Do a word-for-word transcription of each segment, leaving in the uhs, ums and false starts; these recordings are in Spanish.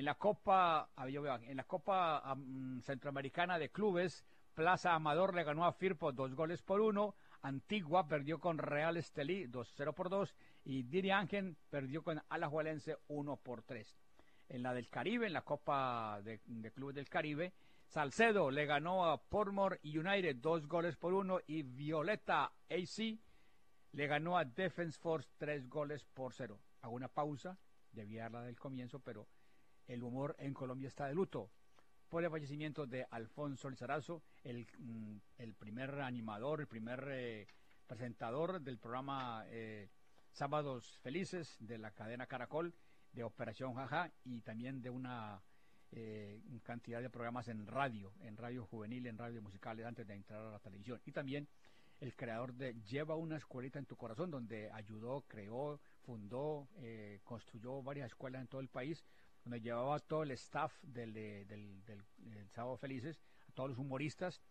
la Copa, en la Copa um, Centroamericana de Clubes, Plaza Amador le ganó a Firpo dos goles por uno, Antigua perdió con Real Estelí dos cero por dos y Diriangen perdió con Alajuelense uno por tres. En la del Caribe, en la Copa de, de Clubes del Caribe, Salcedo le ganó a Portmore United dos goles por uno y Violeta A C le ganó a Defense Force tres goles por cero. Hago una pausa, debía darla del comienzo, pero el humor en Colombia está de luto por el fallecimiento de Alfonso Lizarazo, el, el primer animador, el primer eh, presentador del programa eh, Sábados Felices de la cadena Caracol, de Operación Jaja, y también de una eh, cantidad de programas en radio, en radio juvenil, en radio musicales, antes de entrar a la televisión. Y también el creador de Lleva una escuelita en tu corazón, donde ayudó, creó, fundó, eh, construyó varias escuelas en todo el país, donde llevaba a todo el staff del, del, del, del, del Sábado Felices, a todos los humoristas,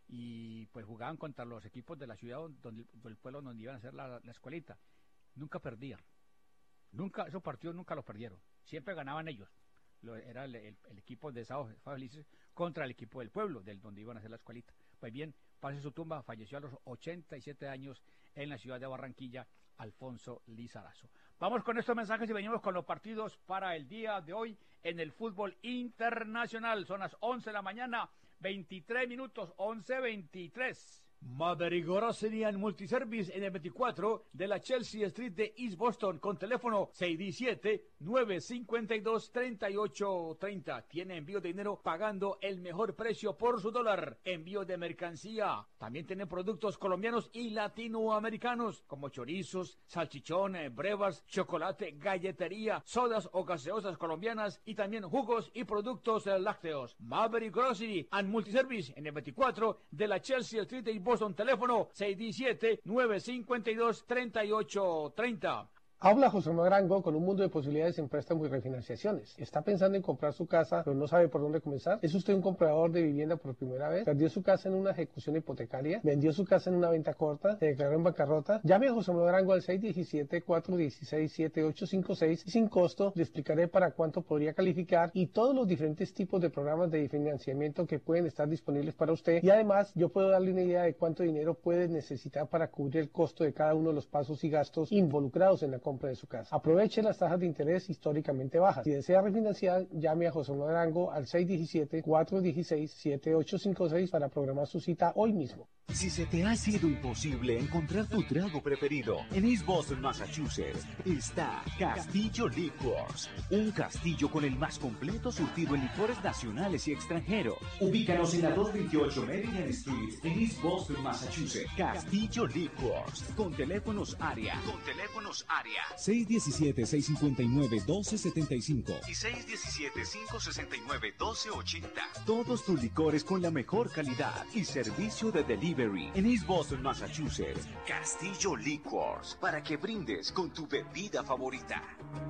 y pues jugaban contra los equipos de la ciudad, donde, del pueblo donde iban a hacer la, la escuelita. Nunca perdían, nunca, esos partidos nunca los perdieron, siempre ganaban ellos. Lo, era el, el, el equipo de Sábado Felices contra el equipo del pueblo, del donde iban a hacer la escuelita. Pues bien, pase su tumba, falleció a los ochenta y siete años en la ciudad de Barranquilla, Alfonso Lizarazo. Vamos con estos mensajes y venimos con los partidos para el día de hoy en el fútbol internacional. Son las once de la mañana, veintitrés minutos, once veintitrés. Maverick Grocery and Multiservice en el veinticuatro de la Chelsea Street de East Boston con teléfono seis diecisiete, nueve cincuenta y dos, treinta y ocho treinta. Tiene envío de dinero pagando el mejor precio por su dólar. Envío de mercancía. También tienen productos colombianos y latinoamericanos como chorizos, salchichones, brevas, chocolate, galletería, sodas o gaseosas colombianas y también jugos y productos lácteos. Maverick Grocery and Multiservice en el veinticuatro de la Chelsea Street de East Boston, teléfono seis diecisiete, nueve cincuenta y dos, treinta y ocho treinta. Habla José Manuel Arango con un mundo de posibilidades en préstamos y refinanciaciones. ¿Está pensando en comprar su casa, pero no sabe por dónde comenzar? ¿Es usted un comprador de vivienda por primera vez? ¿Perdió su casa en una ejecución hipotecaria? ¿Vendió su casa en una venta corta? ¿Se declaró en bancarrota? Llame a José Manuel Arango al seis diecisiete, cuatro dieciséis, siete ocho cinco seis y sin costo le explicaré para cuánto podría calificar y todos los diferentes tipos de programas de financiamiento que pueden estar disponibles para usted. Y además, yo puedo darle una idea de cuánto dinero puede necesitar para cubrir el costo de cada uno de los pasos y gastos involucrados en la compra de su casa. Aproveche las tasas de interés históricamente bajas. Si desea refinanciar, llame a José Manuel Arango al seis diecisiete, cuatro dieciséis, siete ocho cinco seis para programar su cita hoy mismo. Si se te ha sido imposible encontrar tu trago preferido, en East Boston, Massachusetts, está Castillo Liquors, un castillo con el más completo surtido en licores nacionales y extranjeros. Ubícanos en la doscientos veintiocho Meridian Street, en East Boston, Massachusetts. Castillo Liquors, con teléfonos área, con teléfonos área seis diecisiete, seis cincuenta y nueve, doce setenta y cinco y seis diecisiete, cinco sesenta y nueve, doce ochenta. Todos tus licores con la mejor calidad y servicio de delivery en East Boston, Massachusetts. Castillo Liquors, para que brindes con tu bebida favorita.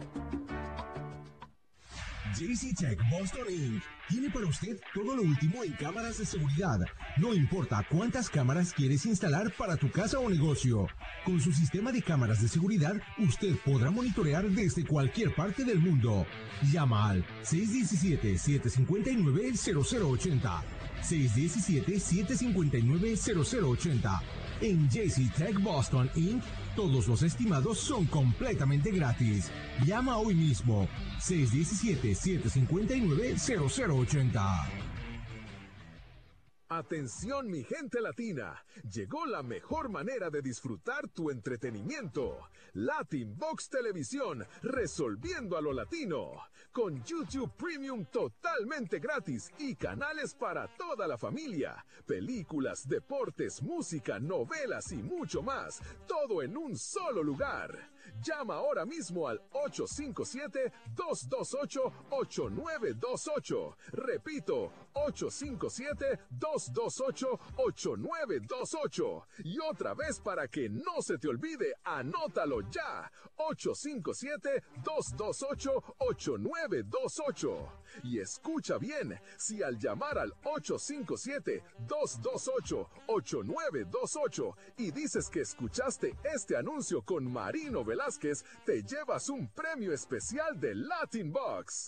J C Tech Boston incorporated tiene para usted todo lo último en cámaras de seguridad. No importa cuántas cámaras quieres instalar para tu casa o negocio. Con su sistema de cámaras de seguridad, usted podrá monitorear desde cualquier parte del mundo. Llama al seis diecisiete, siete cincuenta y nueve, cero cero ochenta. seis diecisiete, siete cincuenta y nueve, cero cero ochenta. En J C Tech Boston incorporated, todos los estimados son completamente gratis. Llama hoy mismo. seis diecisiete, siete cincuenta y nueve, cero cero ochenta. Atención mi gente latina, llegó la mejor manera de disfrutar tu entretenimiento. Latinbox Televisión, resolviendo a lo latino. Con YouTube Premium totalmente gratis y canales para toda la familia. Películas, deportes, música, novelas y mucho más. Todo en un solo lugar. Llama ahora mismo al ocho cinco siete, dos dos ocho, ocho nueve dos ocho. Repito, ocho cinco siete, dos dos ocho, ocho nueve dos ocho. Y otra vez para que no se te olvide, anótalo ya. ocho cinco siete, dos dos ocho, ocho nueve dos ocho. Y escucha bien, si al llamar al ocho cinco siete, dos dos ocho, ocho nueve dos ocho y dices que escuchaste este anuncio con Marino Velázquez, te llevas un premio especial de Latinbox.